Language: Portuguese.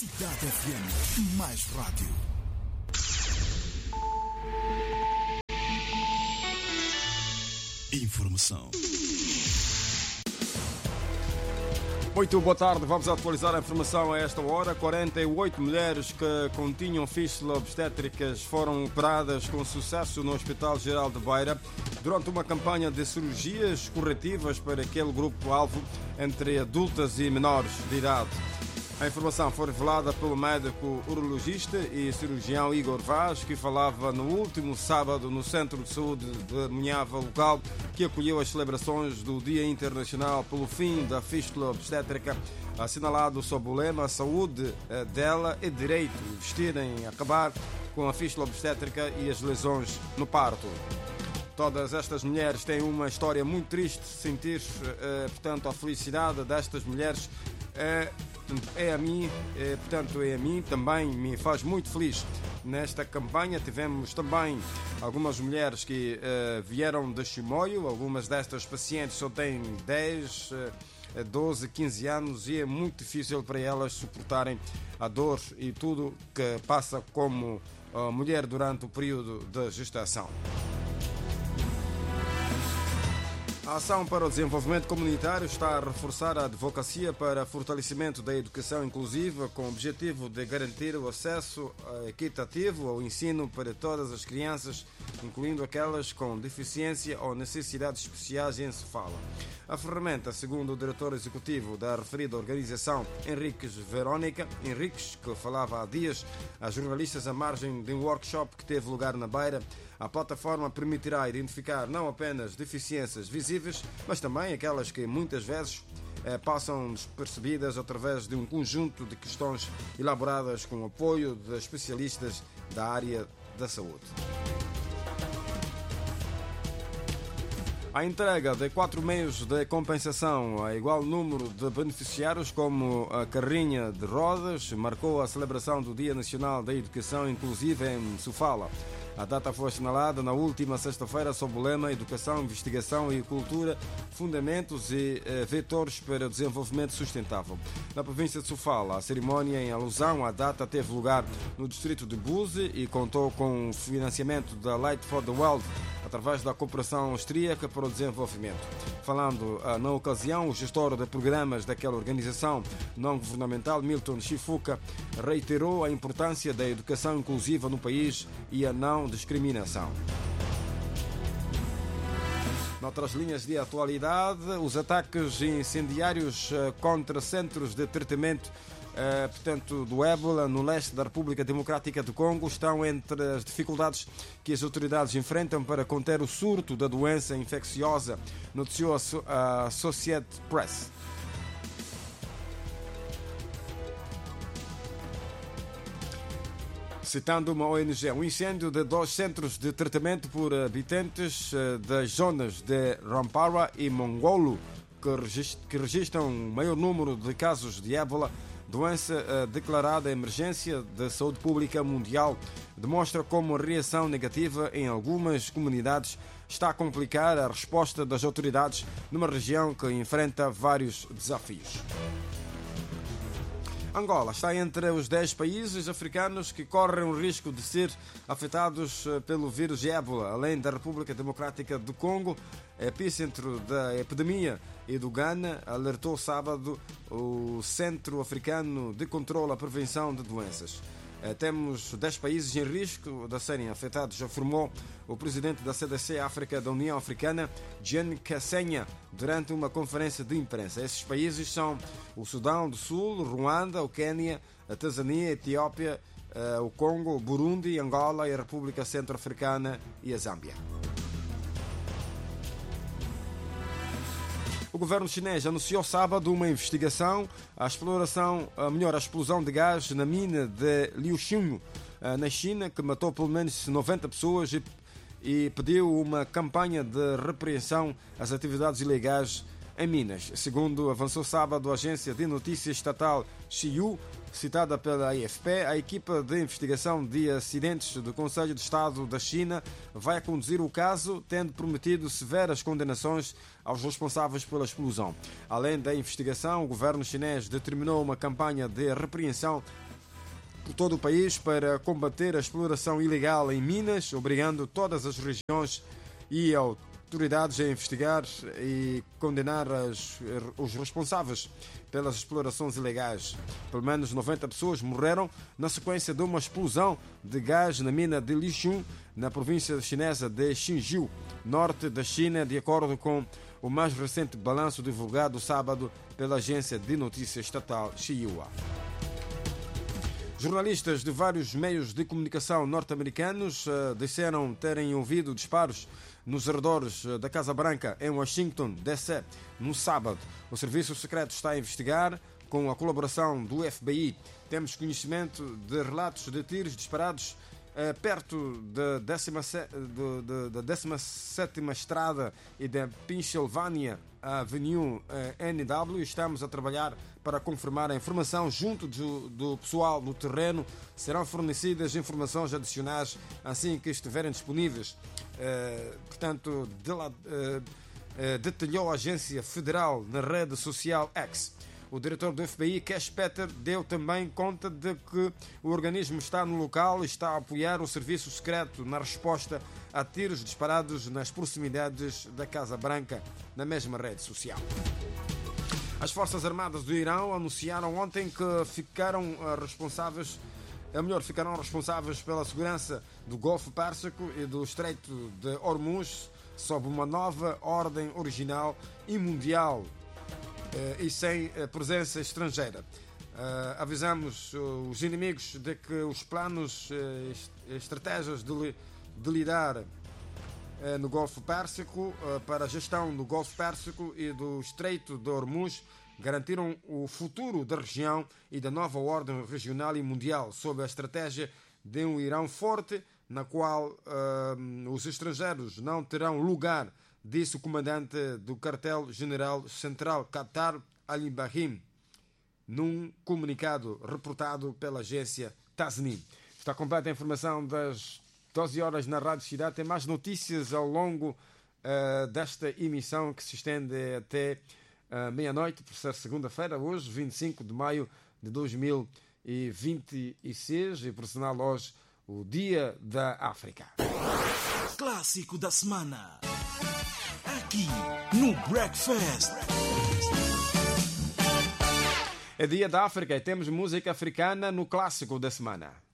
Cidade FM, mais rádio. Informação. Muito boa tarde, vamos atualizar a informação a esta hora. 48 mulheres que continham fístula obstétricas foram operadas com sucesso no Hospital Geral de Beira durante uma campanha de cirurgias corretivas para aquele grupo-alvo entre adultas e menores de idade. A informação foi revelada pelo médico urologista e cirurgião Igor Vaz, que falava no último sábado no Centro de Saúde de Munhava, local que acolheu as celebrações do Dia Internacional pelo fim da fístula obstétrica, assinalado sob o lema: a saúde dela é direito, investir em acabar com a fístula obstétrica e as lesões no parto. Todas estas mulheres têm uma história muito triste. Sentir, portanto, a felicidade destas mulheres é a mim, também me faz muito feliz. Nesta campanha tivemos também algumas mulheres que vieram de Chimoio. Algumas destas pacientes só têm 10, 12, 15 anos e é muito difícil para elas suportarem a dor e tudo que passa como mulher durante o período de gestação. A Ação para o Desenvolvimento Comunitário está a reforçar a advocacia para fortalecimento da educação inclusiva, com o objetivo de garantir o acesso equitativo ao ensino para todas as crianças, incluindo aquelas com deficiência ou necessidades especiais em Sofala. A ferramenta, segundo o diretor executivo da referida organização, Henriques Verónica Henriques, que falava há dias a jornalistas à margem de um workshop que teve lugar na Beira, a plataforma permitirá identificar não apenas deficiências visíveis, mas também aquelas que muitas vezes passam despercebidas através de um conjunto de questões elaboradas com o apoio de especialistas da área da saúde. A entrega de 4 meios de compensação a igual número de beneficiários como a carrinha de rodas marcou a celebração do Dia Nacional da Educação Inclusiva em Sofala. A data foi assinalada na última sexta-feira sob o lema Educação, Investigação e Cultura, Fundamentos e Vetores para o Desenvolvimento Sustentável. Na província de Sofala, a cerimónia em alusão à data teve lugar no distrito de Buzi e contou com o financiamento da Light for the World, através da cooperação austríaca para o desenvolvimento. Falando na ocasião, o gestor de programas daquela organização não-governamental, Milton Chifuca, reiterou a importância da educação inclusiva no país e a não discriminação. Noutras linhas de atualidade, os ataques incendiários contra centros de tratamento do ébola no leste da República Democrática do Congo estão entre as dificuldades que as autoridades enfrentam para conter o surto da doença infecciosa, noticiou a Associated Press. Citando uma ONG, um incêndio de 2 centros de tratamento por habitantes das zonas de Rampara e Mongolo, que registram um maior número de casos de ébola, doença declarada emergência de saúde pública mundial, demonstra como a reação negativa em algumas comunidades está a complicar a resposta das autoridades numa região que enfrenta vários desafios. Angola está entre os 10 países africanos que correm o risco de ser afetados pelo vírus de ébola, além da República Democrática do Congo, epicentro da epidemia, e do Ghana, alertou sábado o Centro Africano de Controlo e Prevenção de Doenças. Temos 10 países em risco de serem afetados, afirmou o presidente da CDC África da União Africana, Jean Kasenha, durante uma conferência de imprensa. Esses países são o Sudão do Sul, Ruanda, o Quênia, a Tanzânia, a Etiópia, o Congo, o Burundi, Angola e a República Centro-Africana e a Zâmbia. O governo chinês anunciou sábado uma investigação à a explosão de gás na mina de Liuxing, na China, que matou pelo menos 90 pessoas e pediu uma campanha de repreensão às atividades ilegais em Minas. Segundo avançou sábado a agência de notícias estatal Xiyu, citada pela AFP, a equipa de investigação de acidentes do Conselho de Estado da China vai conduzir o caso, tendo prometido severas condenações aos responsáveis pela explosão. Além da investigação, o governo chinês determinou uma campanha de repreensão por todo o país para combater a exploração ilegal em minas, obrigando todas as regiões e autoridades a investigar e condenar os responsáveis pelas explorações ilegais. Pelo menos 90 pessoas morreram na sequência de uma explosão de gás na mina de Lichun, na província chinesa de Xinjiu, norte da China, de acordo com o mais recente balanço divulgado sábado pela agência de notícias estatal Xinhua. Jornalistas de vários meios de comunicação norte-americanos disseram terem ouvido disparos nos arredores da Casa Branca, em Washington, D.C., no sábado. O Serviço Secreto está a investigar, com a colaboração do FBI. Temos conhecimento de relatos de tiros disparados perto da 17ª Estrada e da Pennsylvania Avenue NW. Estamos a trabalhar para confirmar a informação junto do pessoal no terreno. Serão fornecidas informações adicionais assim que estiverem disponíveis. Portanto, detalhou a agência federal na rede social X. O diretor do FBI, Cash Patter, deu também conta de que o organismo está no local e está a apoiar o serviço secreto na resposta a tiros disparados nas proximidades da Casa Branca, na mesma rede social. As Forças Armadas do Irão anunciaram ontem que ficarão responsáveis pela segurança do Golfo Pérsico e do Estreito de Hormuz sob uma nova ordem original e mundial e sem presença estrangeira. Avisamos os inimigos de que os planos e estratégias de lidar no Golfo Pérsico para a gestão do Golfo Pérsico e do Estreito de Hormuz garantiram o futuro da região e da nova ordem regional e mundial sob a estratégia de um Irão forte, na qual os estrangeiros não terão lugar, disse o comandante do quartel-general central Qatar Al-Ibrahim, num comunicado reportado pela agência Tasnim. Está completa a informação das 12 horas na Rádio Cidade. Tem mais notícias ao longo desta emissão que se estende até meia-noite, por ser segunda-feira, hoje, 25 de maio de 2026, e por sinal hoje o Dia da África. Clássico da semana. Aqui no Breakfast. É Dia da África e temos música africana no Clássico da Semana.